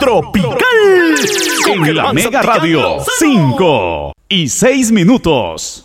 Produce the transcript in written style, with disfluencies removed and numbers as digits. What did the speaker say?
tropical. En la Mega Radio, 5 y 6 minutos.